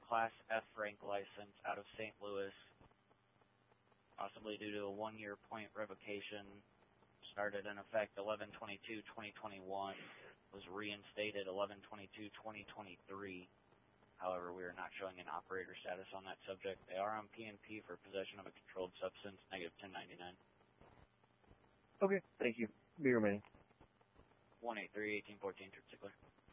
Class F rank license out of St. Louis, possibly due to a 1-year point revocation. Started in effect 11/22/2021, was reinstated 11/22/2023. However, we are not showing an operator status on that subject. They are on PNP for possession of a controlled substance, negative 1099. Okay, thank you. Be remaining. 183-1814, Trip Tickler.